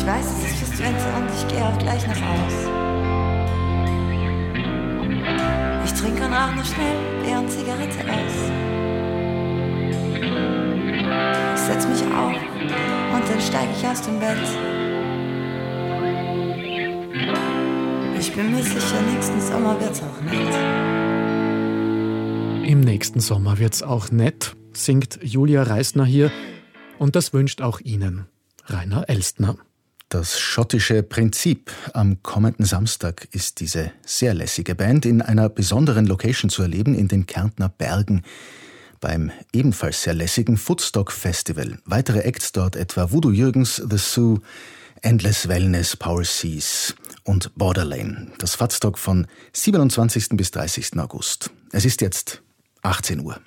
weiß, es ist fast Winter und ich gehe auch gleich nach Haus. Ich trinke und rauche noch schnell Bier und Zigarette aus. Ich setz mich auf und dann steige ich aus dem Bett. Ich bin mir sicher, nächsten Sommer wird's auch nett. Im nächsten Sommer wird's auch nett, singt Julia Reisner hier. Und das wünscht auch Ihnen Rainer Elstner. Das schottische Prinzip. Am kommenden Samstag ist diese sehr lässige Band in einer besonderen Location zu erleben, in den Kärntner Bergen. Beim ebenfalls sehr lässigen Footstock Festival. Weitere Acts dort etwa Voodoo Jürgens, The Zoo, Endless Wellness, Power Seas und Borderlane. Das Footstock von 27. bis 30. August. Es ist jetzt 18 Uhr.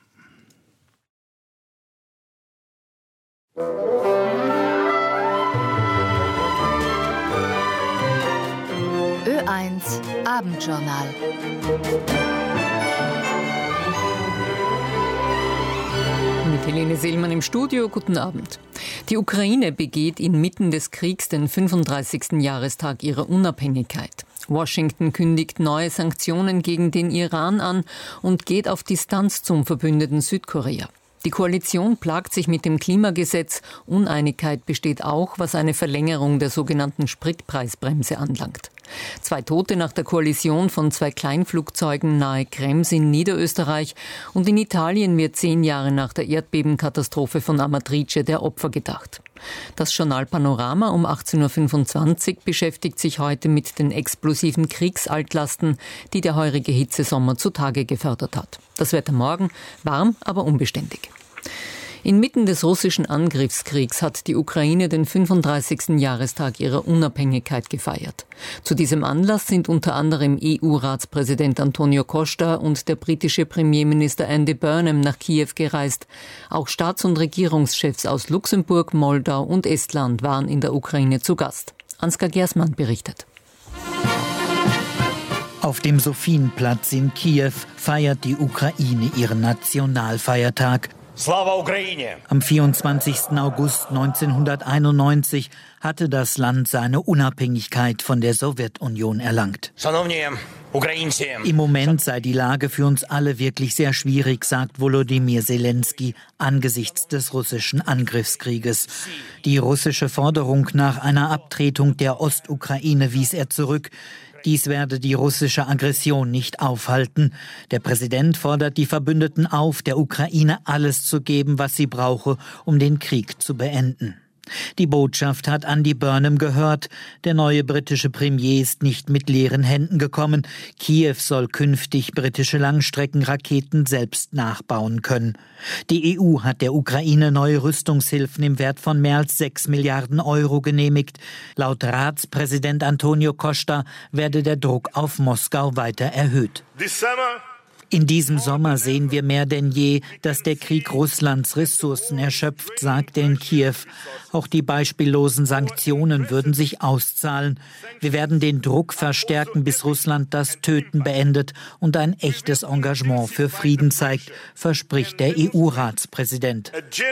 Ö1 Abendjournal. Mit Helene Seelmann im Studio, guten Abend. Die Ukraine begeht inmitten des Kriegs den 35. Jahrestag ihrer Unabhängigkeit. Washington kündigt neue Sanktionen gegen den Iran an und geht auf Distanz zum Verbündeten Südkorea. Die Koalition plagt sich mit dem Klimagesetz. Uneinigkeit besteht auch, was eine Verlängerung der sogenannten Spritpreisbremse anlangt. 2 Tote nach der Kollision von 2 Kleinflugzeugen nahe Krems in Niederösterreich und in Italien wird 10 Jahre nach der Erdbebenkatastrophe von Amatrice der Opfer gedacht. Das Journal Panorama um 18.25 Uhr beschäftigt sich heute mit den explosiven Kriegsaltlasten, die der heurige Hitzesommer zutage gefördert hat. Das Wetter morgen warm, aber unbeständig. Inmitten des russischen Angriffskriegs hat die Ukraine den 35. Jahrestag ihrer Unabhängigkeit gefeiert. Zu diesem Anlass sind unter anderem EU-Ratspräsident Antonio Costa und der britische Premierminister Andy Burnham nach Kiew gereist. Auch Staats- und Regierungschefs aus Luxemburg, Moldau und Estland waren in der Ukraine zu Gast. Ansgar Gersmann berichtet. Auf dem Sophienplatz in Kiew feiert die Ukraine ihren Nationalfeiertag. Slava Ukraine! Am 24. August 1991 hatte das Land seine Unabhängigkeit von der Sowjetunion erlangt. Im Moment sei die Lage für uns alle wirklich sehr schwierig, sagt Volodymyr Zelensky angesichts des russischen Angriffskrieges. Die russische Forderung nach einer Abtretung der Ostukraine wies er zurück. Dies werde die russische Aggression nicht aufhalten. Der Präsident fordert die Verbündeten auf, der Ukraine alles zu geben, was sie brauche, um den Krieg zu beenden. Die Botschaft hat Andy Burnham gehört. Der neue britische Premier ist nicht mit leeren Händen gekommen. Kiew soll künftig britische Langstreckenraketen selbst nachbauen können. Die EU hat der Ukraine neue Rüstungshilfen im Wert von mehr als 6 Milliarden Euro genehmigt. Laut Ratspräsident Antonio Costa werde der Druck auf Moskau weiter erhöht. In diesem Sommer sehen wir mehr denn je, dass der Krieg Russlands Ressourcen erschöpft, sagt er in Kiew. Auch die beispiellosen Sanktionen würden sich auszahlen. Wir werden den Druck verstärken, bis Russland das Töten beendet und ein echtes Engagement für Frieden zeigt, verspricht der EU-Ratspräsident.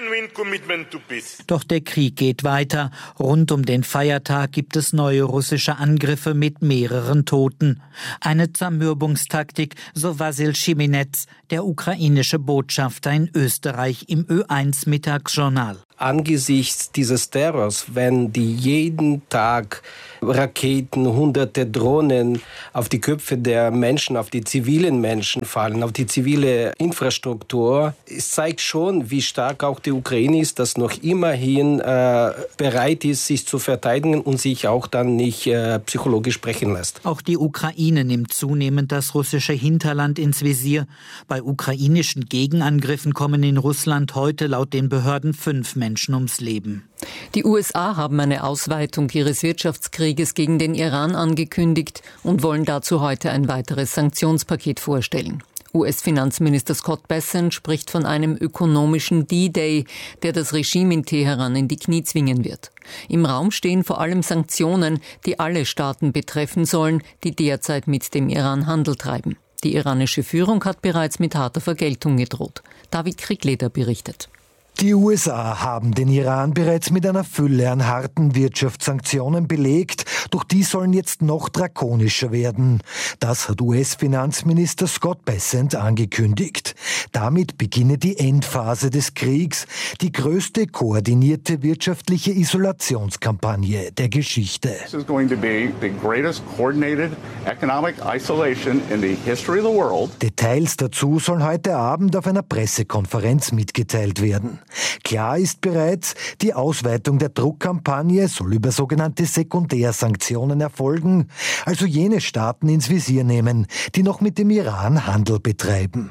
Doch der Krieg geht weiter. Rund um den Feiertag gibt es neue russische Angriffe mit mehreren Toten. Eine Zermürbungstaktik, so Wasyl Schiminetz, der ukrainische Botschafter in Österreich im Ö1 Mittagsjournal. Angesichts dieses Terrors, wenn die jeden Tag Raketen, hunderte Drohnen auf die Köpfe der Menschen, auf die zivilen Menschen fallen, auf die zivile Infrastruktur, es zeigt schon, wie stark auch die Ukraine ist, dass noch immerhin bereit ist, sich zu verteidigen und sich auch dann nicht psychologisch brechen lässt. Auch die Ukraine nimmt zunehmend das russische Hinterland ins Visier. Bei ukrainischen Gegenangriffen kommen in Russland heute laut den Behörden 5 Menschen ums Leben. Die USA haben eine Ausweitung ihres Wirtschaftskrieges gegen den Iran angekündigt und wollen dazu heute ein weiteres Sanktionspaket vorstellen. US-Finanzminister Scott Bessent spricht von einem ökonomischen D-Day, der das Regime in Teheran in die Knie zwingen wird. Im Raum stehen vor allem Sanktionen, die alle Staaten betreffen sollen, die derzeit mit dem Iran Handel treiben. Die iranische Führung hat bereits mit harter Vergeltung gedroht. David Kriegleder berichtet. Die USA haben den Iran bereits mit einer Fülle an harten Wirtschaftssanktionen belegt, doch die sollen jetzt noch drakonischer werden. Das hat US-Finanzminister Scott Bessent angekündigt. Damit beginne die Endphase des Kriegs, die größte koordinierte wirtschaftliche Isolationskampagne der Geschichte. This is going to be the greatest coordinated economic isolation in the history of the world. Details dazu sollen heute Abend auf einer Pressekonferenz mitgeteilt werden. Klar ist bereits, die Ausweitung der Druckkampagne soll über sogenannte Sekundärsanktionen erfolgen, also jene Staaten ins Visier nehmen, die noch mit dem Iran Handel betreiben.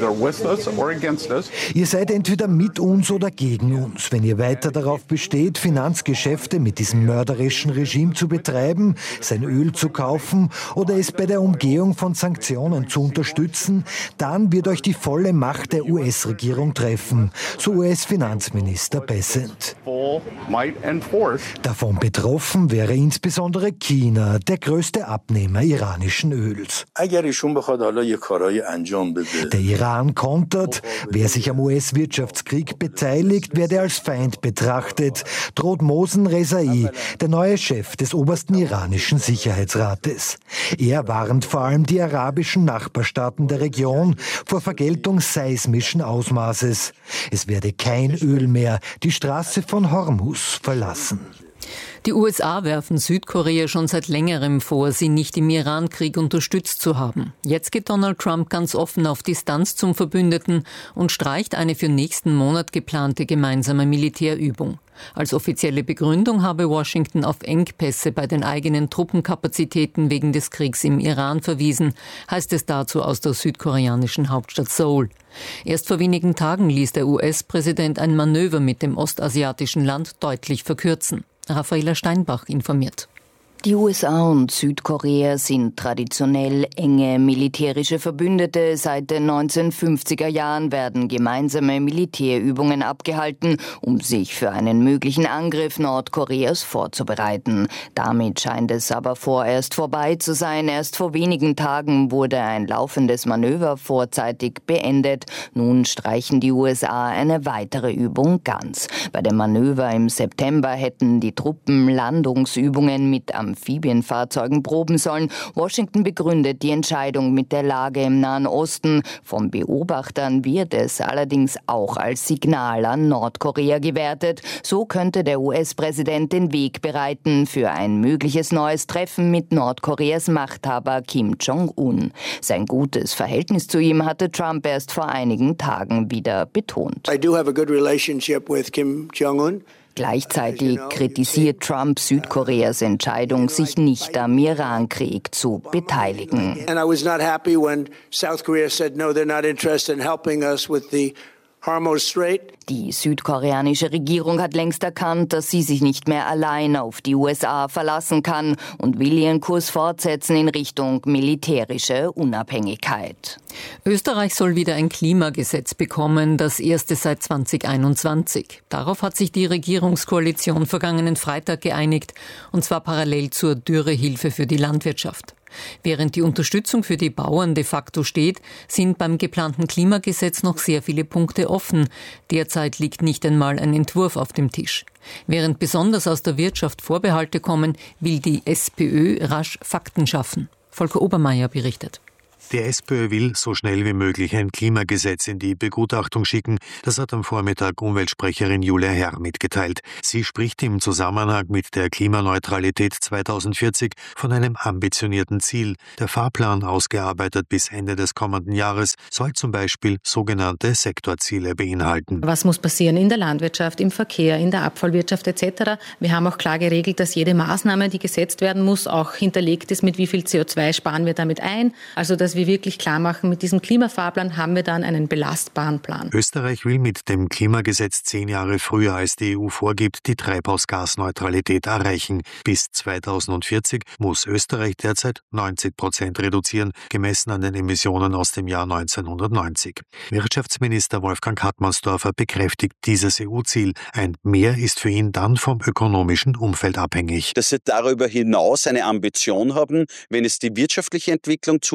Ihr seid entweder mit uns oder gegen uns. Wenn ihr weiter darauf besteht, Finanzgeschäfte mit diesem mörderischen Regime zu betreiben, sein Öl zu kaufen oder es bei der Umgehung von Sanktionen zu unterstützen, dann wird euch die volle Macht der US-Regierung treffen, so US-Finanzminister Bessent. Davon betroffen wäre insbesondere China, der größte Abnehmer iranischen Öls. Der Iran kontert, wer sich am US-Wirtschaftskrieg beteiligt, werde als Feind betrachtet, droht Mohsen Rezai, der neue Chef des obersten iranischen Sicherheitsrates. Er warnt vor allem die arabischen Nachbarstaaten der Region vor Vergeltung seismischen Ausmaßes. Es werde kein Öl mehr die Straße von Hormuz verlassen. Die USA werfen Südkorea schon seit längerem vor, sie nicht im Iran-Krieg unterstützt zu haben. Jetzt geht Donald Trump ganz offen auf Distanz zum Verbündeten und streicht eine für nächsten Monat geplante gemeinsame Militärübung. Als offizielle Begründung habe Washington auf Engpässe bei den eigenen Truppenkapazitäten wegen des Kriegs im Iran verwiesen, heißt es dazu aus der südkoreanischen Hauptstadt Seoul. Erst vor wenigen Tagen ließ der US-Präsident ein Manöver mit dem ostasiatischen Land deutlich verkürzen. Raffaela Steinbach informiert. Die USA und Südkorea sind traditionell enge militärische Verbündete. Seit den 1950er Jahren werden gemeinsame Militärübungen abgehalten, um sich für einen möglichen Angriff Nordkoreas vorzubereiten. Damit scheint es aber vorerst vorbei zu sein. Erst vor wenigen Tagen wurde ein laufendes Manöver vorzeitig beendet. Nun streichen die USA eine weitere Übung ganz. Bei dem Manöver im September hätten die Truppen Landungsübungen mit Amphibienfahrzeugen proben sollen. Washington begründet die Entscheidung mit der Lage im Nahen Osten. Von Beobachtern wird es allerdings auch als Signal an Nordkorea gewertet. So könnte der US-Präsident den Weg bereiten für ein mögliches neues Treffen mit Nordkoreas Machthaber Kim Jong-un. Sein gutes Verhältnis zu ihm hatte Trump erst vor einigen Tagen wieder betont. I do have a good relationship with Kim Jong-un. Gleichzeitig kritisiert Trump Südkoreas Entscheidung, sich nicht am Iran-Krieg zu beteiligen. And I was not happy when South Korea said no, they're not interested in helping us with the Hormuz Strait. Die südkoreanische Regierung hat längst erkannt, dass sie sich nicht mehr allein auf die USA verlassen kann und will ihren Kurs fortsetzen in Richtung militärische Unabhängigkeit. Österreich soll wieder ein Klimagesetz bekommen, das erste seit 2021. Darauf hat sich die Regierungskoalition vergangenen Freitag geeinigt, und zwar parallel zur Dürrehilfe für die Landwirtschaft. Während die Unterstützung für die Bauern de facto steht, sind beim geplanten Klimagesetz noch sehr viele Punkte offen. Derzeit liegt nicht einmal ein Entwurf auf dem Tisch. Während besonders aus der Wirtschaft Vorbehalte kommen, will die SPÖ rasch Fakten schaffen. Volker Obermeier berichtet. Die SPÖ will so schnell wie möglich ein Klimagesetz in die Begutachtung schicken. Das hat am Vormittag Umweltsprecherin Julia Herr mitgeteilt. Sie spricht im Zusammenhang mit der Klimaneutralität 2040 von einem ambitionierten Ziel. Der Fahrplan, ausgearbeitet bis Ende des kommenden Jahres, soll zum Beispiel sogenannte Sektorziele beinhalten. Was muss passieren in der Landwirtschaft, im Verkehr, in der Abfallwirtschaft etc.? Wir haben auch klar geregelt, dass jede Maßnahme, die gesetzt werden muss, auch hinterlegt ist, mit wie viel CO2 sparen wir damit ein. Also dass wir wirklich klar machen, mit diesem Klimafahrplan haben wir dann einen belastbaren Plan. Österreich will mit dem Klimagesetz 10 Jahre früher als die EU vorgibt, die Treibhausgasneutralität erreichen. Bis 2040 muss Österreich derzeit 90% reduzieren, gemessen an den Emissionen aus dem Jahr 1990. Wirtschaftsminister Wolfgang Hartmannsdorfer bekräftigt dieses EU-Ziel. Ein Mehr ist für ihn dann vom ökonomischen Umfeld abhängig. Dass sie darüber hinaus eine Ambition haben, wenn es die wirtschaftliche Entwicklung zulässt,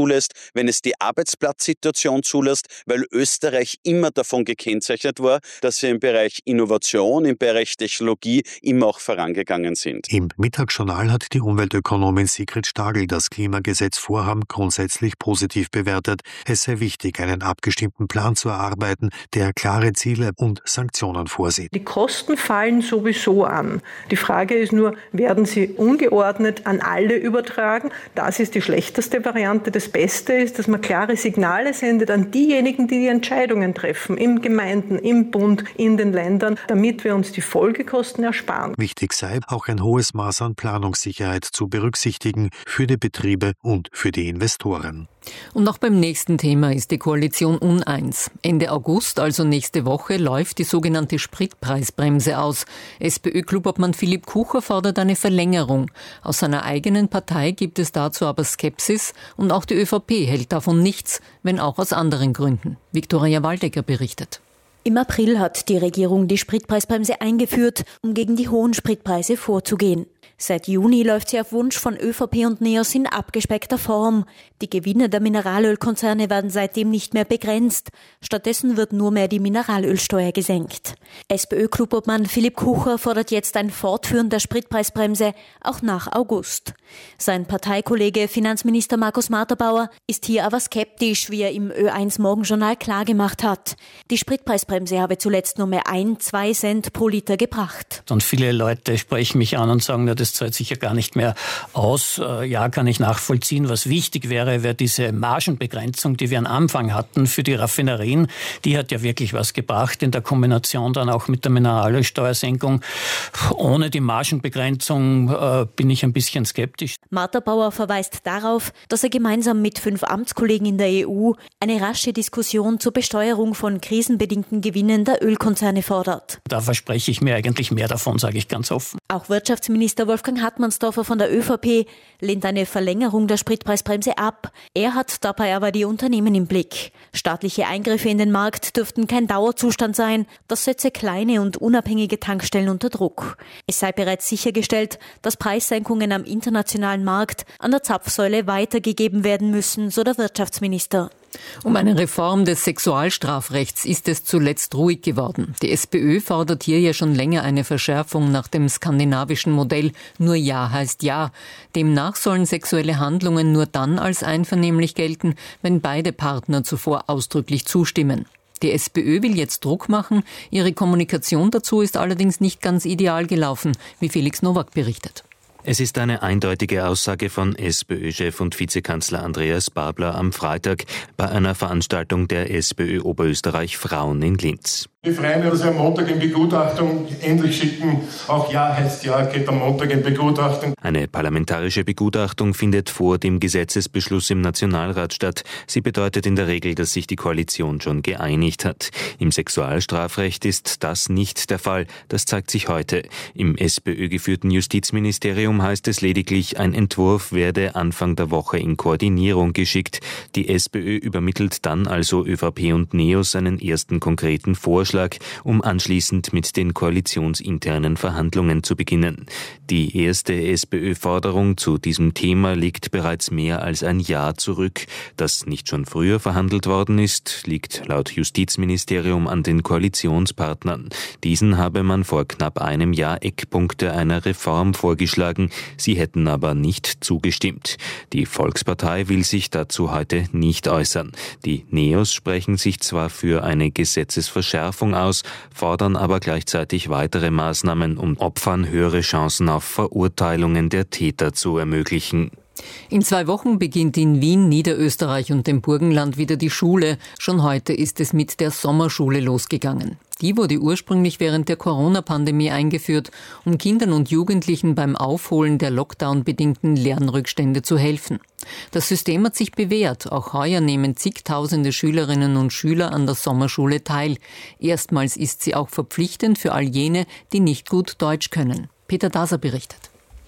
wenn es die Arbeitsplatzsituation zulässt, weil Österreich immer davon gekennzeichnet war, dass wir im Bereich Innovation, im Bereich Technologie immer auch vorangegangen sind. Im Mittagsjournal hat die Umweltökonomin Sigrid Stagl das Klimagesetzvorhaben grundsätzlich positiv bewertet. Es sei wichtig, einen abgestimmten Plan zu erarbeiten, der klare Ziele und Sanktionen vorsieht. Die Kosten fallen sowieso an. Die Frage ist nur, werden sie ungeordnet an alle übertragen? Das ist die schlechteste Variante. Das Beste ist, dass man klare Signale sendet an diejenigen, die die Entscheidungen treffen, in Gemeinden, im Bund, in den Ländern, damit wir uns die Folgekosten ersparen. Wichtig sei, auch ein hohes Maß an Planungssicherheit zu berücksichtigen für die Betriebe und für die Investoren. Und auch beim nächsten Thema ist die Koalition uneins. Ende August, also nächste Woche, läuft die sogenannte Spritpreisbremse aus. SPÖ-Klubobmann Philipp Kucher fordert eine Verlängerung. Aus seiner eigenen Partei gibt es dazu aber Skepsis und auch die ÖVP hält davon nichts, wenn auch aus anderen Gründen. Viktoria Waldecker berichtet. Im April hat die Regierung die Spritpreisbremse eingeführt, um gegen die hohen Spritpreise vorzugehen. Seit Juni läuft sie auf Wunsch von ÖVP und NEOS in abgespeckter Form. Die Gewinne der Mineralölkonzerne werden seitdem nicht mehr begrenzt. Stattdessen wird nur mehr die Mineralölsteuer gesenkt. SPÖ-Klubobmann Philipp Kucher fordert jetzt ein Fortführen der Spritpreisbremse auch nach August. Sein Parteikollege Finanzminister Markus Marterbauer ist hier aber skeptisch, wie er im Ö1 Morgenjournal klargemacht hat. Die Spritpreisbremse habe zuletzt nur mehr 1-2 Cent pro Liter gebracht. Und viele Leute sprechen mich an und sagen, das zahlt sicher gar nicht mehr aus. Ja, kann ich nachvollziehen. Was wichtig wäre diese Margenbegrenzung, die wir am Anfang hatten für die Raffinerien. Die hat ja wirklich was gebracht in der Kombination dann auch mit der Mineralölsteuersenkung. Ohne die Margenbegrenzung bin ich ein bisschen skeptisch. Marterbauer verweist darauf, dass er gemeinsam mit 5 Amtskollegen in der EU eine rasche Diskussion zur Besteuerung von krisenbedingten Gewinnen der Ölkonzerne fordert. Da verspreche ich mir eigentlich mehr davon, sage ich ganz offen. Auch Wirtschaftsminister Wolfgang Hartmannsdorfer von der ÖVP lehnt eine Verlängerung der Spritpreisbremse ab. Er hat dabei aber die Unternehmen im Blick. Staatliche Eingriffe in den Markt dürften kein Dauerzustand sein. Das setze kleine und unabhängige Tankstellen unter Druck. Es sei bereits sichergestellt, dass Preissenkungen am internationalen Markt an der Zapfsäule weitergegeben werden müssen, so der Wirtschaftsminister. Um eine Reform des Sexualstrafrechts ist es zuletzt ruhig geworden. Die SPÖ fordert hier ja schon länger eine Verschärfung nach dem skandinavischen Modell Nur Ja heißt Ja. Demnach sollen sexuelle Handlungen nur dann als einvernehmlich gelten, wenn beide Partner zuvor ausdrücklich zustimmen. Die SPÖ will jetzt Druck machen. Ihre Kommunikation dazu ist allerdings nicht ganz ideal gelaufen, wie Felix Nowak berichtet. Es ist eine eindeutige Aussage von SPÖ-Chef und Vizekanzler Andreas Babler am Freitag bei einer Veranstaltung der SPÖ Oberösterreich Frauen in Linz. Wir freuen uns, dass wir am Montag in Begutachtung endlich schicken. Auch Ja heißt Ja, geht am Montag in Begutachtung. Eine parlamentarische Begutachtung findet vor dem Gesetzesbeschluss im Nationalrat statt. Sie bedeutet in der Regel, dass sich die Koalition schon geeinigt hat. Im Sexualstrafrecht ist das nicht der Fall. Das zeigt sich heute. Im SPÖ-geführten Justizministerium heißt es lediglich, ein Entwurf werde Anfang der Woche in Koordinierung geschickt. Die SPÖ übermittelt dann also ÖVP und NEOS einen ersten konkreten Vorschlag, um anschließend mit den koalitionsinternen Verhandlungen zu beginnen. Die erste SPÖ-Forderung zu diesem Thema liegt bereits mehr als ein Jahr zurück. Dass nicht schon früher verhandelt worden ist, liegt laut Justizministerium an den Koalitionspartnern. Diesen habe man vor knapp einem Jahr Eckpunkte einer Reform vorgeschlagen. Sie hätten aber nicht zugestimmt. Die Volkspartei will sich dazu heute nicht äußern. Die NEOS sprechen sich zwar für eine Gesetzesverschärfung aus, fordern aber gleichzeitig weitere Maßnahmen, um Opfern höhere Chancen auf Verurteilungen der Täter zu ermöglichen. In 2 Wochen beginnt in Wien, Niederösterreich und dem Burgenland wieder die Schule. Schon heute ist es mit der Sommerschule losgegangen. Die wurde ursprünglich während der Corona-Pandemie eingeführt, um Kindern und Jugendlichen beim Aufholen der Lockdown-bedingten Lernrückstände zu helfen. Das System hat sich bewährt. Auch heuer nehmen zigtausende Schülerinnen und Schüler an der Sommerschule teil. Erstmals ist sie auch verpflichtend für all jene, die nicht gut Deutsch können. Peter Daser berichtet.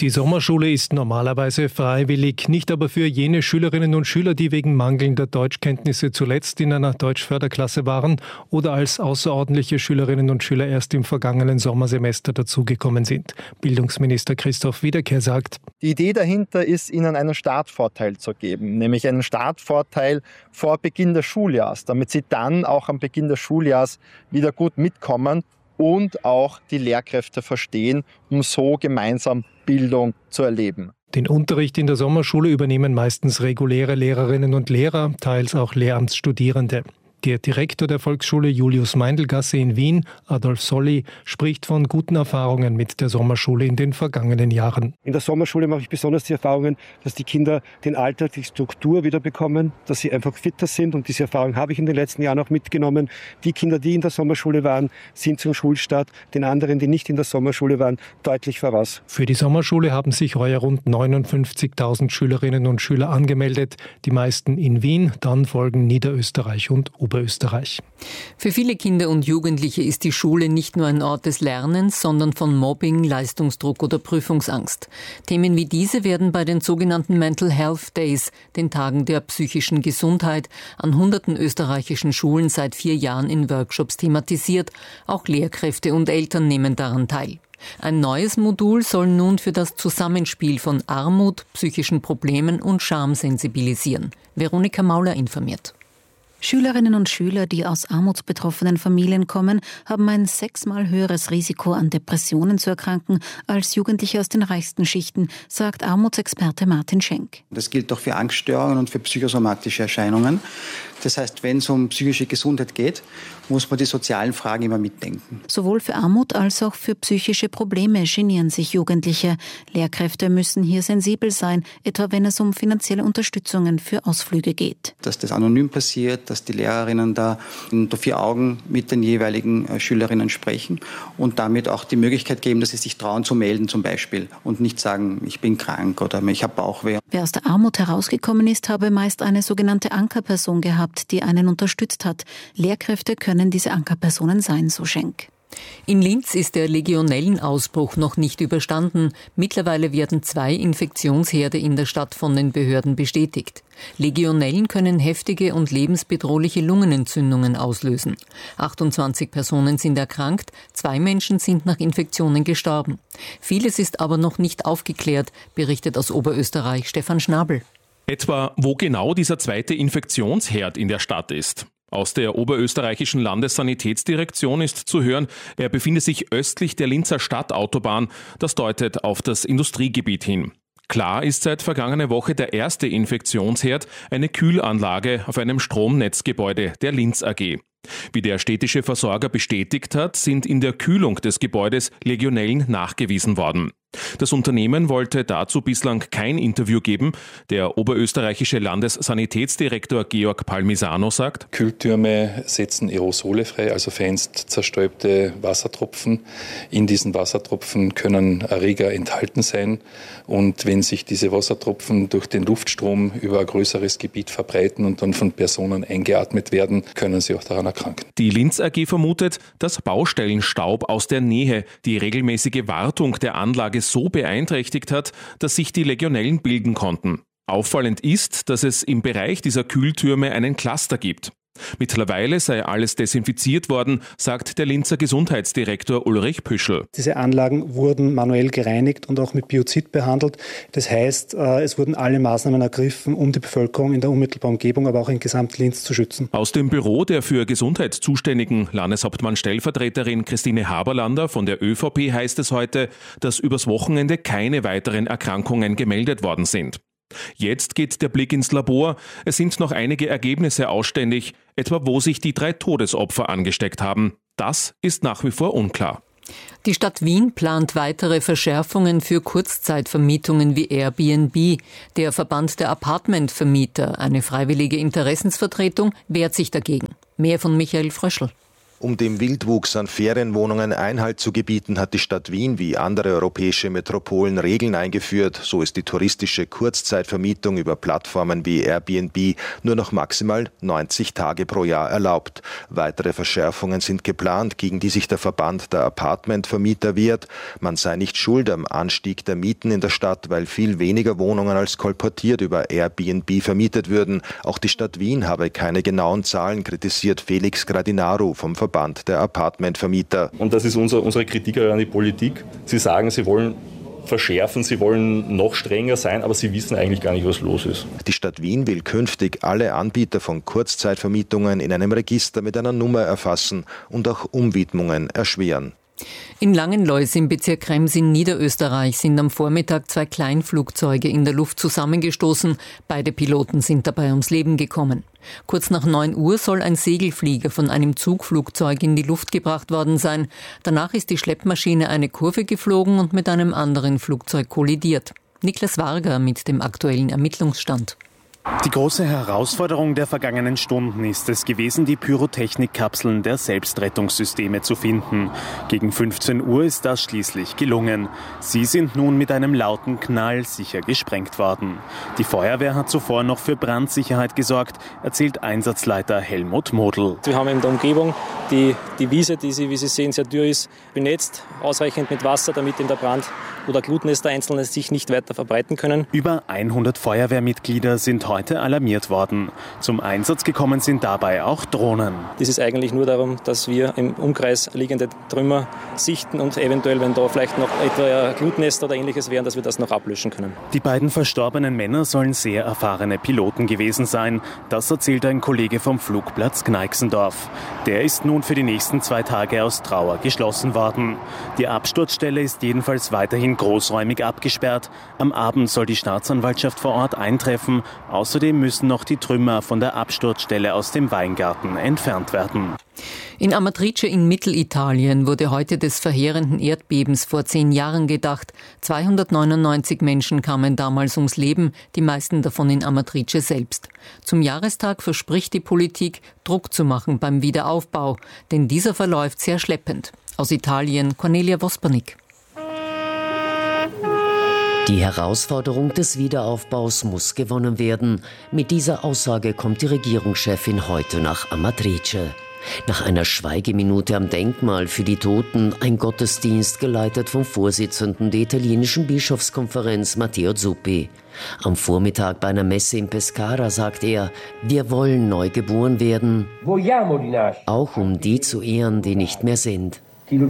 Die Sommerschule ist normalerweise freiwillig, nicht aber für jene Schülerinnen und Schüler, die wegen mangelnder Deutschkenntnisse zuletzt in einer Deutschförderklasse waren oder als außerordentliche Schülerinnen und Schüler erst im vergangenen Sommersemester dazugekommen sind. Bildungsminister Christoph Wiederkehr sagt: Die Idee dahinter ist, ihnen einen Startvorteil zu geben, nämlich einen Startvorteil vor Beginn des Schuljahres, damit sie dann auch am Beginn des Schuljahres wieder gut mitkommen und auch die Lehrkräfte verstehen, um so gemeinsam Bildung zu erleben. Den Unterricht in der Sommerschule übernehmen meistens reguläre Lehrerinnen und Lehrer, teils auch Lehramtsstudierende. Der Direktor der Volksschule Julius-Meindl-Gasse in Wien, Adolf Solli, spricht von guten Erfahrungen mit der Sommerschule in den vergangenen Jahren. In der Sommerschule mache ich besonders die Erfahrungen, dass die Kinder den Alltag, die Struktur wieder bekommen, dass sie einfach fitter sind, und diese Erfahrung habe ich in den letzten Jahren auch mitgenommen. Die Kinder, die in der Sommerschule waren, sind zum Schulstart den anderen, die nicht in der Sommerschule waren, deutlich voraus. Für die Sommerschule haben sich heuer rund 59.000 Schülerinnen und Schüler angemeldet, die meisten in Wien, dann folgen Niederösterreich und Oberösterreich. Für viele Kinder und Jugendliche ist die Schule nicht nur ein Ort des Lernens, sondern von Mobbing, Leistungsdruck oder Prüfungsangst. Themen wie diese werden bei den sogenannten Mental Health Days, den Tagen der psychischen Gesundheit, an hunderten österreichischen Schulen seit 4 Jahren in Workshops thematisiert. Auch Lehrkräfte und Eltern nehmen daran teil. Ein neues Modul soll nun für das Zusammenspiel von Armut, psychischen Problemen und Scham sensibilisieren. Veronika Mauler informiert. Schülerinnen und Schüler, die aus armutsbetroffenen Familien kommen, haben ein 6-mal höheres Risiko, an Depressionen zu erkranken, als Jugendliche aus den reichsten Schichten, sagt Armutsexperte Martin Schenk. Das gilt auch für Angststörungen und für psychosomatische Erscheinungen. Das heißt, wenn es um psychische Gesundheit geht, muss man die sozialen Fragen immer mitdenken. Sowohl für Armut als auch für psychische Probleme genieren sich Jugendliche. Lehrkräfte müssen hier sensibel sein, etwa wenn es um finanzielle Unterstützungen für Ausflüge geht. Dass das anonym passiert, dass die Lehrerinnen da unter 4 Augen mit den jeweiligen Schülerinnen sprechen und damit auch die Möglichkeit geben, dass sie sich trauen zu melden zum Beispiel und nicht sagen, ich bin krank oder ich habe Bauchweh. Wer aus der Armut herausgekommen ist, habe meist eine sogenannte Ankerperson gehabt, die einen unterstützt hat. Lehrkräfte können diese Ankerpersonen sein, so Schenk. In Linz ist der Legionellenausbruch noch nicht überstanden. Mittlerweile werden 2 Infektionsherde in der Stadt von den Behörden bestätigt. Legionellen können heftige und lebensbedrohliche Lungenentzündungen auslösen. 28 Personen sind erkrankt, 2 Menschen sind nach Infektionen gestorben. Vieles ist aber noch nicht aufgeklärt, berichtet aus Oberösterreich Stefan Schnabel. Etwa, wo genau dieser 2. Infektionsherd in der Stadt ist. Aus der oberösterreichischen Landessanitätsdirektion ist zu hören, er befindet sich östlich der Linzer Stadtautobahn. Das deutet auf das Industriegebiet hin. Klar ist seit vergangener Woche der erste Infektionsherd, eine Kühlanlage auf einem Stromnetzgebäude der Linz AG. Wie der städtische Versorger bestätigt hat, sind in der Kühlung des Gebäudes Legionellen nachgewiesen worden. Das Unternehmen wollte dazu bislang kein Interview geben. Der oberösterreichische Landessanitätsdirektor Georg Palmisano sagt: Kühltürme setzen Aerosole frei, also feinst zerstäubte Wassertropfen. In diesen Wassertropfen können Erreger enthalten sein. Und wenn sich diese Wassertropfen durch den Luftstrom über ein größeres Gebiet verbreiten und dann von Personen eingeatmet werden, können sie auch daran erkranken. Die Linz AG vermutet, dass Baustellenstaub aus der Nähe die regelmäßige Wartung der Anlage so beeinträchtigt hat, dass sich die Legionellen bilden konnten. Auffallend ist, dass es im Bereich dieser Kühltürme einen Cluster gibt. Mittlerweile sei alles desinfiziert worden, sagt der Linzer Gesundheitsdirektor Ulrich Püschel. Diese Anlagen wurden manuell gereinigt und auch mit Biozid behandelt. Das heißt, es wurden alle Maßnahmen ergriffen, um die Bevölkerung in der unmittelbaren Umgebung, aber auch in Gesamt-Linz zu schützen. Aus dem Büro der für Gesundheit zuständigen Landeshauptmann-Stellvertreterin Christine Haberlander von der ÖVP heißt es heute, dass übers Wochenende keine weiteren Erkrankungen gemeldet worden sind. Jetzt geht der Blick ins Labor. Es sind noch einige Ergebnisse ausständig, etwa wo sich die 3 Todesopfer angesteckt haben. Das ist nach wie vor unklar. Die Stadt Wien plant weitere Verschärfungen für Kurzzeitvermietungen wie Airbnb. Der Verband der Apartmentvermieter, eine freiwillige Interessensvertretung, wehrt sich dagegen. Mehr von Michael Fröschl. Um dem Wildwuchs an Ferienwohnungen Einhalt zu gebieten, hat die Stadt Wien wie andere europäische Metropolen Regeln eingeführt. So ist die touristische Kurzzeitvermietung über Plattformen wie Airbnb nur noch maximal 90 Tage pro Jahr erlaubt. Weitere Verschärfungen sind geplant, gegen die sich der Verband der Apartmentvermieter wehrt. Man sei nicht schuld am Anstieg der Mieten in der Stadt, weil viel weniger Wohnungen als kolportiert über Airbnb vermietet würden. Auch die Stadt Wien habe keine genauen Zahlen, kritisiert Felix Gradinaru vom Verband der Apartmentvermieter. Und das ist unsere Kritik an die Politik. Sie sagen, sie wollen verschärfen, sie wollen noch strenger sein, aber sie wissen eigentlich gar nicht, was los ist. Die Stadt Wien will künftig alle Anbieter von Kurzzeitvermietungen in einem Register mit einer Nummer erfassen und auch Umwidmungen erschweren. In Langenlois im Bezirk Krems in Niederösterreich sind am Vormittag 2 Kleinflugzeuge in der Luft zusammengestoßen. Beide Piloten sind dabei ums Leben gekommen. Kurz nach 9 Uhr soll ein Segelflieger von einem Zugflugzeug in die Luft gebracht worden sein. Danach ist die Schleppmaschine eine Kurve geflogen und mit einem anderen Flugzeug kollidiert. Niklas Varga mit dem aktuellen Ermittlungsstand. Die große Herausforderung der vergangenen Stunden ist es gewesen, die Pyrotechnikkapseln der Selbstrettungssysteme zu finden. Gegen 15 Uhr ist das schließlich gelungen. Sie sind nun mit einem lauten Knall sicher gesprengt worden. Die Feuerwehr hat zuvor noch für Brandsicherheit gesorgt, erzählt Einsatzleiter Helmut Modl. Wir haben in der Umgebung die Wiese, die wie Sie sehen, sehr dürr ist, benetzt, ausreichend mit Wasser, damit in der Brand oder Glutnester einzelne sich nicht weiter verbreiten können. Über 100 Feuerwehrmitglieder sind heute alarmiert worden. Zum Einsatz gekommen sind dabei auch Drohnen. Das ist eigentlich nur darum, dass wir im Umkreis liegende Trümmer sichten und eventuell, wenn da vielleicht noch etwa Glutnester oder Ähnliches wären, dass wir das noch ablöschen können. Die beiden verstorbenen Männer sollen sehr erfahrene Piloten gewesen sein. Das erzählt ein Kollege vom Flugplatz Gneixendorf. Der ist nun für die nächsten 2 Tage aus Trauer geschlossen worden. Die Absturzstelle ist jedenfalls weiterhin großräumig abgesperrt. Am Abend soll die Staatsanwaltschaft vor Ort eintreffen. Außerdem müssen noch die Trümmer von der Absturzstelle aus dem Weingarten entfernt werden. In Amatrice in Mittelitalien wurde heute des verheerenden Erdbebens vor 10 Jahren gedacht. 299 Menschen kamen damals ums Leben, die meisten davon in Amatrice selbst. Zum Jahrestag verspricht die Politik, Druck zu machen beim Wiederaufbau, denn dieser verläuft sehr schleppend. Aus Italien Cornelia Vospernik. Die Herausforderung des Wiederaufbaus muss gewonnen werden. Mit dieser Aussage kommt die Regierungschefin heute nach Amatrice. Nach einer Schweigeminute am Denkmal für die Toten ein Gottesdienst geleitet vom Vorsitzenden der italienischen Bischofskonferenz Matteo Zuppi. Am Vormittag bei einer Messe in Pescara sagt er, wir wollen neu geboren werden, auch um die zu ehren, die nicht mehr sind.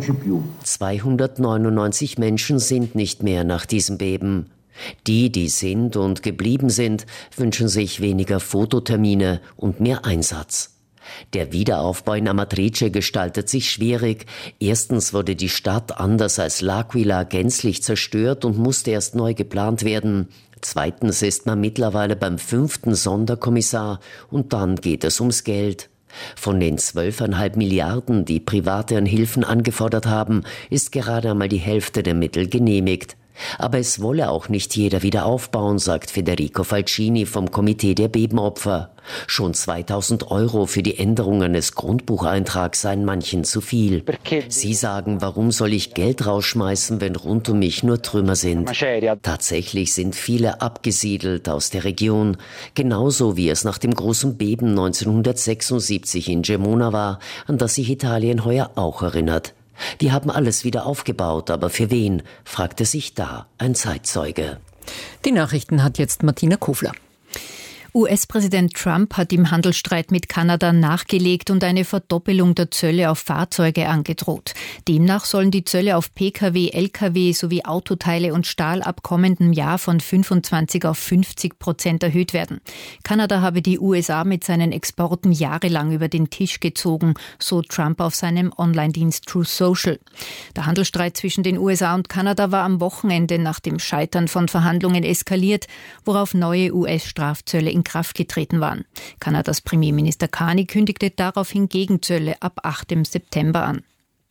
299 Menschen sind nicht mehr nach diesem Beben. Die sind und geblieben sind, wünschen sich weniger Fototermine und mehr Einsatz. Der Wiederaufbau in Amatrice gestaltet sich schwierig. Erstens wurde die Stadt anders als L'Aquila gänzlich zerstört und musste erst neu geplant werden. Zweitens ist man mittlerweile beim 5. Sonderkommissar und dann geht es ums Geld. Von den 12,5 Milliarden, die Private an Hilfen angefordert haben, ist gerade einmal die Hälfte der Mittel genehmigt. Aber es wolle auch nicht jeder wieder aufbauen, sagt Federico Falcini vom Komitee der Bebenopfer. Schon 2.000 € für die Änderung eines Grundbucheintrags seien manchen zu viel. Sie sagen, warum soll ich Geld rausschmeißen, wenn rund um mich nur Trümmer sind? Tatsächlich sind viele abgesiedelt aus der Region. Genauso wie es nach dem großen Beben 1976 in Gemona war, an das sich Italien heuer auch erinnert. Die haben alles wieder aufgebaut, aber für wen, fragte sich da ein Zeitzeuge. Die Nachrichten hat jetzt Martina Kofler. US-Präsident Trump hat im Handelsstreit mit Kanada nachgelegt und eine Verdoppelung der Zölle auf Fahrzeuge angedroht. Demnach sollen die Zölle auf Pkw, Lkw sowie Autoteile und Stahl ab kommendem Jahr von 25% auf 50% erhöht werden. Kanada habe die USA mit seinen Exporten jahrelang über den Tisch gezogen, so Trump auf seinem Online-Dienst Truth Social. Der Handelsstreit zwischen den USA und Kanada war am Wochenende nach dem Scheitern von Verhandlungen eskaliert, worauf neue US-Strafzölle in Kraft getreten waren. Kanadas Premierminister Carney kündigte daraufhin Gegenzölle ab 8. September an.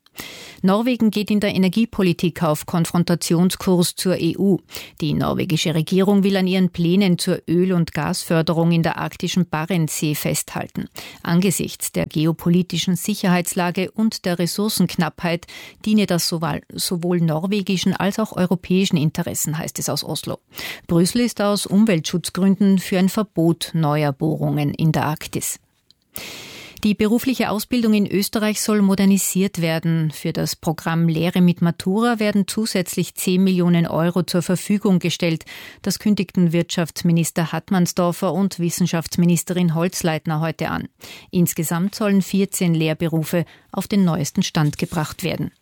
Norwegen geht in der Energiepolitik auf Konfrontationskurs zur EU. Die norwegische Regierung will an ihren Plänen zur Öl- und Gasförderung in der arktischen Barentssee festhalten. Angesichts der geopolitischen Sicherheitslage und der Ressourcenknappheit diene das sowohl norwegischen als auch europäischen Interessen, heißt es aus Oslo. Brüssel ist aus Umweltschutzgründen für ein Verbot neuer Bohrungen in der Arktis. Die berufliche Ausbildung in Österreich soll modernisiert werden. Für das Programm Lehre mit Matura werden zusätzlich 10 Millionen Euro zur Verfügung gestellt. Das kündigten Wirtschaftsminister Hartmannsdorfer und Wissenschaftsministerin Holzleitner heute an. Insgesamt sollen 14 Lehrberufe auf den neuesten Stand gebracht werden.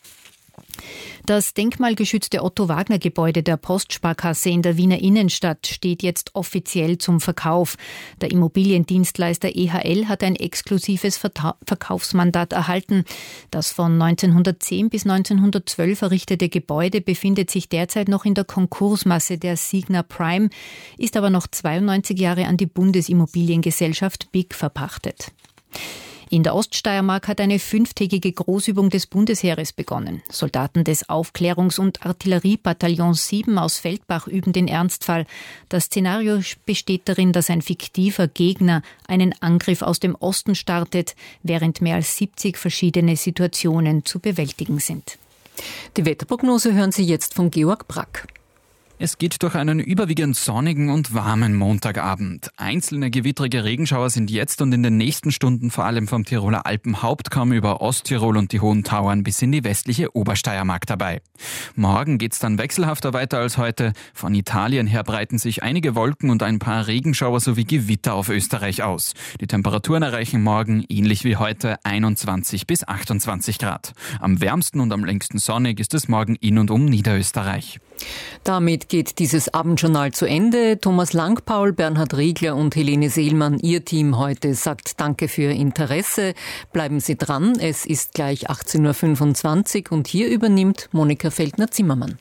Das denkmalgeschützte Otto-Wagner-Gebäude der Postsparkasse in der Wiener Innenstadt steht jetzt offiziell zum Verkauf. Der Immobiliendienstleister EHL hat ein exklusives Verkaufsmandat erhalten. Das von 1910 bis 1912 errichtete Gebäude befindet sich derzeit noch in der Konkursmasse der Signa Prime, ist aber noch 92 Jahre an die Bundesimmobiliengesellschaft BIG verpachtet. In der Oststeiermark hat eine 5-tägige Großübung des Bundesheeres begonnen. Soldaten des Aufklärungs- und Artilleriebataillons 7 aus Feldbach üben den Ernstfall. Das Szenario besteht darin, dass ein fiktiver Gegner einen Angriff aus dem Osten startet, während mehr als 70 verschiedene Situationen zu bewältigen sind. Die Wetterprognose hören Sie jetzt von Georg Brack. Es geht durch einen überwiegend sonnigen und warmen Montagabend. Einzelne gewittrige Regenschauer sind jetzt und in den nächsten Stunden vor allem vom Tiroler Alpenhauptkamm über Osttirol und die Hohen Tauern bis in die westliche Obersteiermark dabei. Morgen geht's dann wechselhafter weiter als heute. Von Italien her breiten sich einige Wolken und ein paar Regenschauer sowie Gewitter auf Österreich aus. Die Temperaturen erreichen morgen, ähnlich wie heute, 21 bis 28 Grad. Am wärmsten und am längsten sonnig ist es morgen in und um Niederösterreich. Damit geht dieses Abendjournal zu Ende. Thomas Langpaul, Bernhard Riegler und Helene Seelmann, Ihr Team heute, sagt Danke für Ihr Interesse. Bleiben Sie dran, es ist gleich 18.25 Uhr und hier übernimmt Monika Feldner-Zimmermann.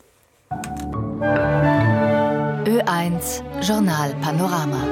Ö1 Journal Panorama.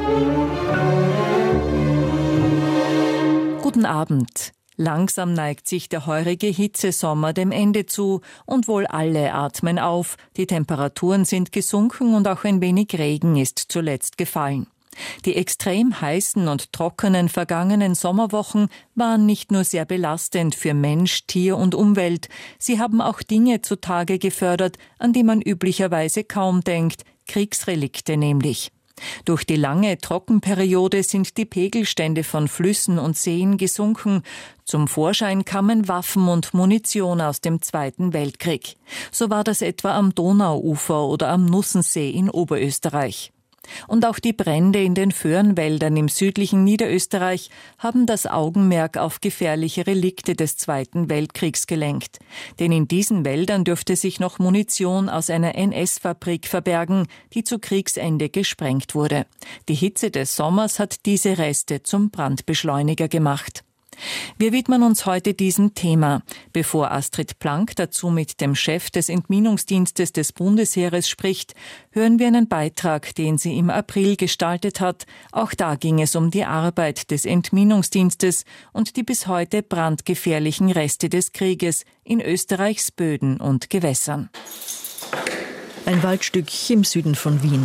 Guten Abend. Langsam neigt sich der heurige Hitzesommer dem Ende zu und wohl alle atmen auf. Die Temperaturen sind gesunken und auch ein wenig Regen ist zuletzt gefallen. Die extrem heißen und trockenen vergangenen Sommerwochen waren nicht nur sehr belastend für Mensch, Tier und Umwelt, sie haben auch Dinge zutage gefördert, an die man üblicherweise kaum denkt, Kriegsrelikte nämlich. Durch die lange Trockenperiode sind die Pegelstände von Flüssen und Seen gesunken. Zum Vorschein kamen Waffen und Munition aus dem Zweiten Weltkrieg. So war das etwa am Donauufer oder am Nussensee in Oberösterreich. Und auch die Brände in den Föhrenwäldern im südlichen Niederösterreich haben das Augenmerk auf gefährliche Relikte des Zweiten Weltkriegs gelenkt. Denn in diesen Wäldern dürfte sich noch Munition aus einer NS-Fabrik verbergen, die zu Kriegsende gesprengt wurde. Die Hitze des Sommers hat diese Reste zum Brandbeschleuniger gemacht. Wir widmen uns heute diesem Thema. Bevor Astrid Plank dazu mit dem Chef des Entminungsdienstes des Bundesheeres spricht, hören wir einen Beitrag, den sie im April gestaltet hat. Auch da ging es um die Arbeit des Entminungsdienstes und die bis heute brandgefährlichen Reste des Krieges in Österreichs Böden und Gewässern. Ein Waldstück im Süden von Wien.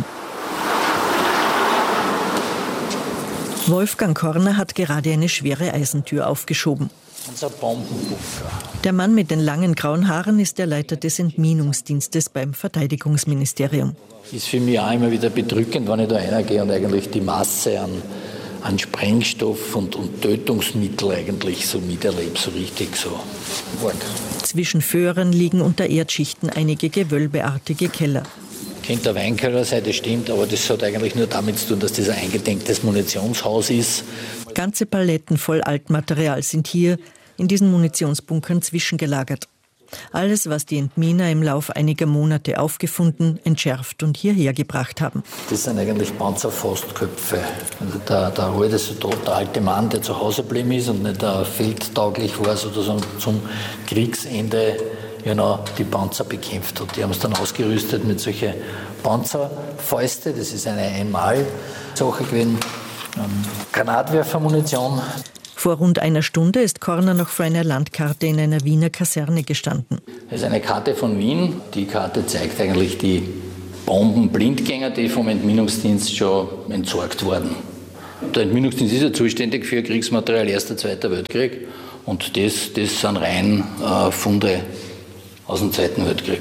Wolfgang Korner hat gerade eine schwere Eisentür aufgeschoben. Unser Bombenbunker. Der Mann mit den langen grauen Haaren ist der Leiter des Entminungsdienstes beim Verteidigungsministerium. Ist für mich auch immer wieder bedrückend, wenn ich da reingehe und eigentlich die Masse an Sprengstoff und Tötungsmittel eigentlich so miterlebe, so richtig so arg. Zwischen Föhren liegen unter Erdschichten einige gewölbeartige Keller. Könnte ein Weinkeller sein, das stimmt, aber das hat eigentlich nur damit zu tun, dass das ein eingedenktes Munitionshaus ist. Ganze Paletten voll Altmaterial sind hier in diesen Munitionsbunkern zwischengelagert. Alles, was die Entminer im Lauf einiger Monate aufgefunden, entschärft und hierher gebracht haben. Das sind eigentlich Panzerfaustköpfe. Also der alte Mann, der zu Hause geblieben ist und nicht feldtauglich war, sozusagen zum Kriegsende die Panzer bekämpft hat. Die haben es dann ausgerüstet mit solchen Panzerfäuste. Das ist eine Einmal-Sache gewesen. Granatwerfermunition. Vor rund einer Stunde ist Korner noch vor einer Landkarte in einer Wiener Kaserne gestanden. Das ist eine Karte von Wien. Die Karte zeigt eigentlich die Bombenblindgänger, die vom Entminungsdienst schon entsorgt wurden. Der Entminungsdienst ist ja zuständig für Kriegsmaterial Erster, Zweiter Weltkrieg. Und das sind rein Funde aus dem Zweiten Weltkrieg.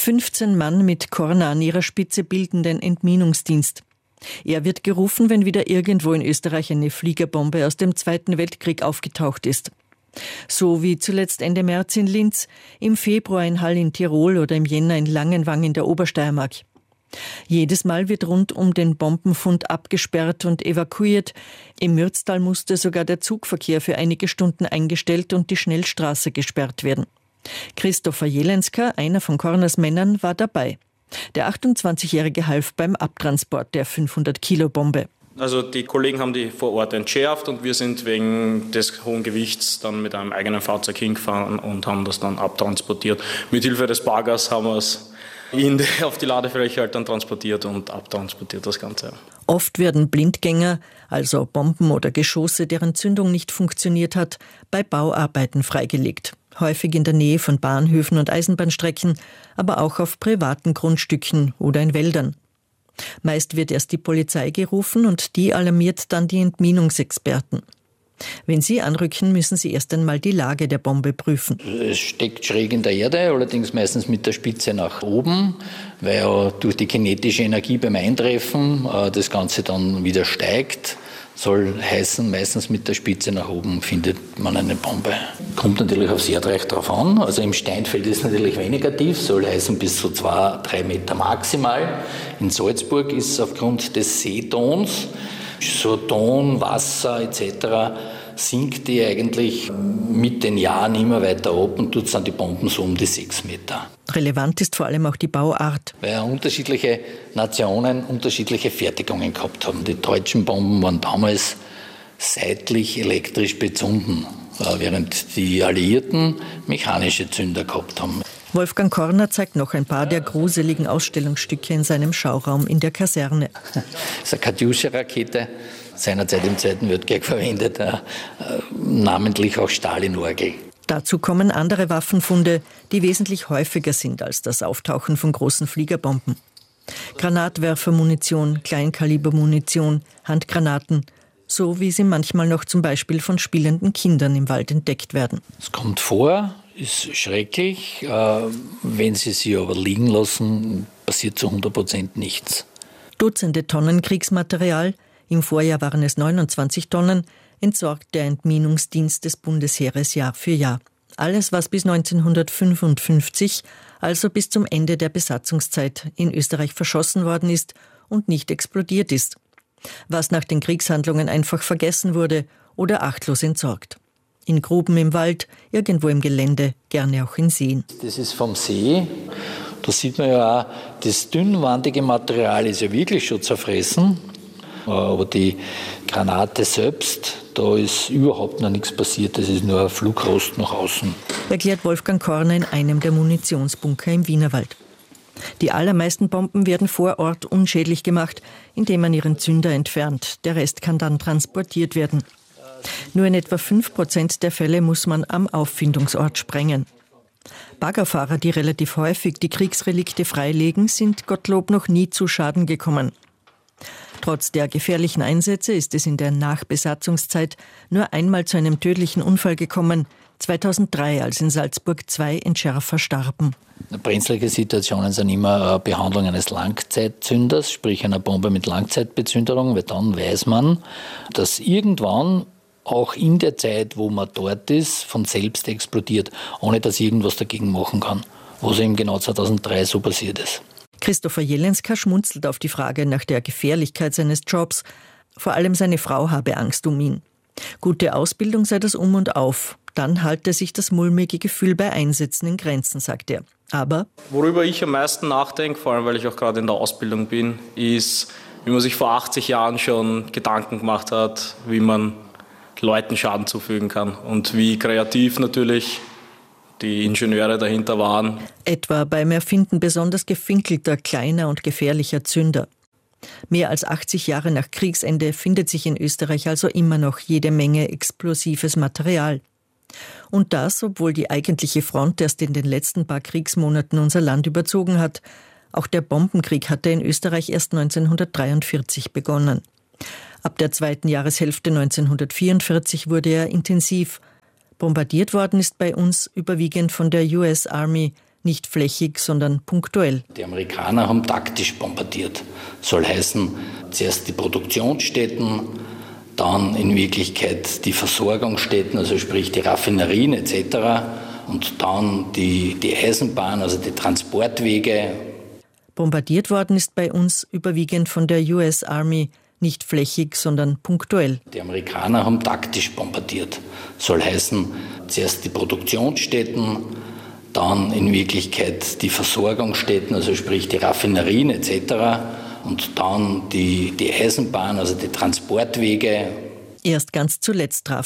15 Mann mit Korner an ihrer Spitze bilden den Entminungsdienst. Er wird gerufen, wenn wieder irgendwo in Österreich eine Fliegerbombe aus dem Zweiten Weltkrieg aufgetaucht ist. So wie zuletzt Ende März in Linz, im Februar in Hall in Tirol oder im Jänner in Langenwang in der Obersteiermark. Jedes Mal wird rund um den Bombenfund abgesperrt und evakuiert. Im Mürztal musste sogar der Zugverkehr für einige Stunden eingestellt und die Schnellstraße gesperrt werden. Christopher Jelenska, einer von Korners Männern, war dabei. Der 28-Jährige half beim Abtransport der 500-Kilo-Bombe. Also die Kollegen haben die vor Ort entschärft und wir sind wegen des hohen Gewichts dann mit einem eigenen Fahrzeug hingefahren und haben das dann abtransportiert. Mit Hilfe des Baggers haben wir es auf die Ladefläche halt dann transportiert und abtransportiert das Ganze. Oft werden Blindgänger, also Bomben oder Geschosse, deren Zündung nicht funktioniert hat, bei Bauarbeiten freigelegt. Häufig in der Nähe von Bahnhöfen und Eisenbahnstrecken, aber auch auf privaten Grundstücken oder in Wäldern. Meist wird erst die Polizei gerufen und die alarmiert dann die Entminungsexperten. Wenn sie anrücken, müssen sie erst einmal die Lage der Bombe prüfen. Es steckt schräg in der Erde, allerdings meistens mit der Spitze nach oben, weil ja durch die kinetische Energie beim Eintreffen das Ganze dann wieder steigt. Soll heißen, meistens mit der Spitze nach oben findet man eine Bombe. Kommt natürlich aufs Erdreich drauf an. Also im Steinfeld ist es natürlich weniger tief, soll heißen bis zu 2-3 Meter maximal. In Salzburg ist es aufgrund des Seetons, so Ton, Wasser etc., sinkt die eigentlich mit den Jahren immer weiter ab und tut dann die Bomben so um die 6 Meter. Relevant ist vor allem auch die Bauart. Weil ja unterschiedliche Nationen unterschiedliche Fertigungen gehabt haben. Die deutschen Bomben waren damals seitlich elektrisch bezunden, während die Alliierten mechanische Zünder gehabt haben. Wolfgang Korner zeigt noch ein paar der gruseligen Ausstellungsstücke in seinem Schauraum in der Kaserne. Das ist eine Katjuscha-Rakete, seinerzeit im Zweiten Weltkrieg verwendet, namentlich auch Stalin-Orgel. Dazu kommen andere Waffenfunde, die wesentlich häufiger sind als das Auftauchen von großen Fliegerbomben. Granatwerfermunition, Kleinkalibermunition, Handgranaten, so wie sie manchmal noch zum Beispiel von spielenden Kindern im Wald entdeckt werden. Es kommt vor, ist schrecklich. Wenn sie sie aber liegen lassen, passiert zu 100% nichts. Dutzende Tonnen Kriegsmaterial, im Vorjahr waren es 29 Tonnen, entsorgt der Entminungsdienst des Bundesheeres Jahr für Jahr. Alles, was bis 1955, also bis zum Ende der Besatzungszeit, in Österreich verschossen worden ist und nicht explodiert ist. Was nach den Kriegshandlungen einfach vergessen wurde oder achtlos entsorgt. In Gruben im Wald, irgendwo im Gelände, gerne auch in Seen. Das ist vom See. Da sieht man ja auch, das dünnwandige Material ist ja wirklich schon zerfressen. Aber die Granate selbst, da ist überhaupt noch nichts passiert. Das ist nur ein Flugrost nach außen. Erklärt Wolfgang Korner in einem der Munitionsbunker im Wienerwald. Die allermeisten Bomben werden vor Ort unschädlich gemacht, indem man ihren Zünder entfernt. Der Rest kann dann transportiert werden. Nur in etwa 5% der Fälle muss man am Auffindungsort sprengen. Baggerfahrer, die relativ häufig die Kriegsrelikte freilegen, sind Gottlob noch nie zu Schaden gekommen. Trotz der gefährlichen Einsätze ist es in der Nachbesatzungszeit nur einmal zu einem tödlichen Unfall gekommen, 2003, als in Salzburg 2 Entschärfer starben. Brenzlige Situationen sind immer Behandlung eines Langzeitzünders, sprich einer Bombe mit Langzeitbezünderung, weil dann weiß man, dass irgendwann auch in der Zeit, wo man dort ist, von selbst explodiert, ohne dass irgendwas dagegen machen kann, was eben genau 2003 so passiert ist. Christopher Jelenska schmunzelt auf die Frage nach der Gefährlichkeit seines Jobs. Vor allem seine Frau habe Angst um ihn. Gute Ausbildung sei das Um und Auf. Dann halte sich das mulmige Gefühl bei Einsätzen in Grenzen, sagt er. Aber worüber ich am meisten nachdenke, vor allem weil ich auch gerade in der Ausbildung bin, ist, wie man sich vor 80 Jahren schon Gedanken gemacht hat, wie man Leuten Schaden zufügen kann und wie kreativ natürlich die Ingenieure dahinter waren. Etwa beim Erfinden besonders gefinkelter, kleiner und gefährlicher Zünder. Mehr als 80 Jahre nach Kriegsende findet sich in Österreich also immer noch jede Menge explosives Material. Und das, obwohl die eigentliche Front erst in den letzten paar Kriegsmonaten unser Land überzogen hat. Auch der Bombenkrieg hatte in Österreich erst 1943 begonnen. Ab der zweiten Jahreshälfte 1944 wurde er intensiv. Bombardiert worden ist bei uns überwiegend von der US Army, nicht flächig, sondern punktuell. Die Amerikaner haben taktisch bombardiert. Soll heißen, zuerst die Produktionsstätten, dann in Wirklichkeit die Versorgungsstätten, also sprich die Raffinerien etc. und dann die Eisenbahn, also die Transportwege. Bombardiert worden ist bei uns überwiegend von der US Army, nicht flächig, sondern punktuell. Die Amerikaner haben taktisch bombardiert. Soll heißen, zuerst die Produktionsstätten, dann in Wirklichkeit die Versorgungsstätten, also sprich die Raffinerien etc. und dann die Eisenbahn, also die Transportwege. Erst ganz zuletzt traf